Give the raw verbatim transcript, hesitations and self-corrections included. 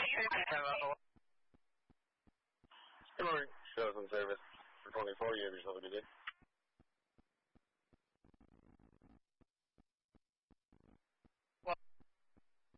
Good morning. Shows on service for twenty-four. You have yourself a good day.